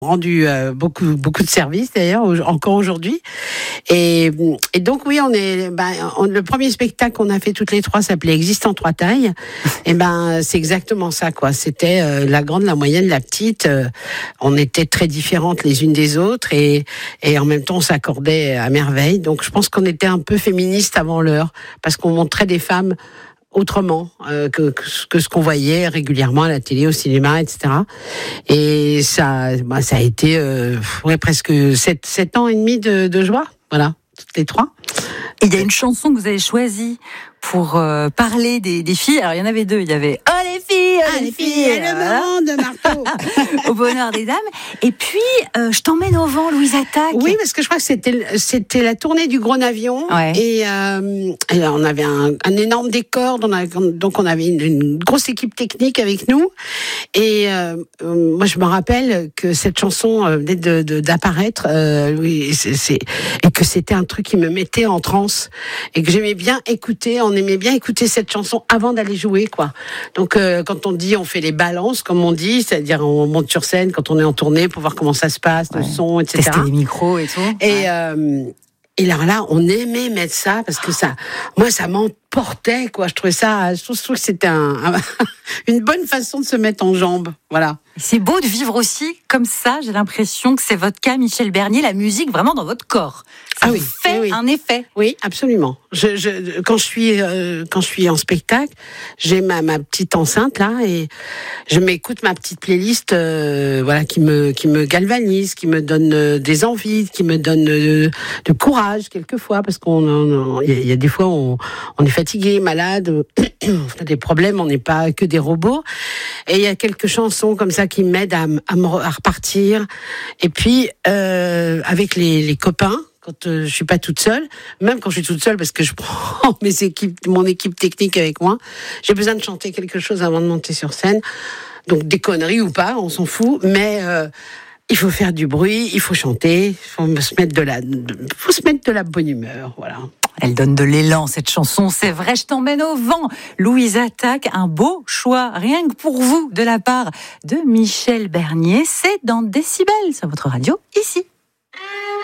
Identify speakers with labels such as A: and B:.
A: rendu beaucoup de services d'ailleurs encore aujourd'hui et donc oui le premier spectacle qu'on a fait toutes les trois s'appelait Existe en trois tailles et c'est exactement ça quoi. C'était la grande, la moyenne, la petite. On était très différentes les unes des autres et en même temps on s'accordait à merveille. Donc je pense qu'on était un peu féministes avant l'heure parce qu'on montrait des femmes autrement que ce qu'on voyait régulièrement à la télé, au cinéma, etc. Et ça a été presque 7 ans et demi de joie, voilà, toutes les trois.
B: Et il y a une chanson que vous avez choisie pour parler des filles. Alors il y en avait deux, il y avait « Oh les filles,
A: le moment de Marteau !»
B: au bonheur des dames. Et puis « Je t'emmène au vent, Louise Attaque ».
A: Oui, parce que je crois que c'était la tournée du Gros Navion.
B: Ouais.
A: Et on avait un énorme décor, donc on avait une grosse équipe technique avec nous. Et moi, je me rappelle que cette chanson venait d'apparaître, et que c'était un truc qui me mettait en transe, et que j'aimais bien écouter. On aimait bien écouter cette chanson avant d'aller jouer, quoi. Donc, quand on dit, on fait les balances, comme on dit, c'est-à-dire on monte sur scène quand on est en tournée pour voir comment ça se passe, le son, etc.
B: Tester les micros et tout.
A: Et alors là, on aimait mettre ça parce que ça m'emportait, quoi. Je trouvais que c'était une bonne façon de se mettre en jambes, voilà.
B: C'est beau de vivre aussi comme ça. J'ai l'impression que c'est votre cas, Michel Bernier, la musique vraiment dans votre corps. Ça vous fait un effet.
A: Oui, absolument. Quand je suis en spectacle, j'ai ma petite enceinte là et je m'écoute ma petite playlist, qui me galvanise, qui me donne des envies, qui me donne de courage quelquefois parce il y a des fois on est fatigué, malade, on a des problèmes, on n'est pas que des robots. Et il y a quelques chansons comme ça qui m'aident à repartir. Et puis avec les copains. Quand je suis pas toute seule, même quand je suis toute seule parce que je prends mon équipe technique avec moi, j'ai besoin de chanter quelque chose avant de monter sur scène. Donc des conneries ou pas, on s'en fout, mais il faut faire du bruit, il faut chanter, il faut se mettre de la bonne humeur, voilà.
B: Elle donne de l'élan, cette chanson, c'est vrai, je t'emmène au vent. Louise Attaque, un beau choix, rien que pour vous, de la part de Michel Bernier. C'est dans Décibel, sur votre radio, ici.